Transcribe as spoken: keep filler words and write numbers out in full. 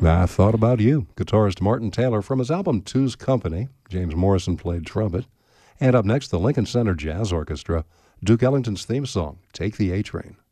I Thought About You. Guitarist Martin Taylor from his album Two's Company. James Morrison played trumpet. And up next, the Lincoln Center Jazz Orchestra. Duke Ellington's theme song, Take the A-Train.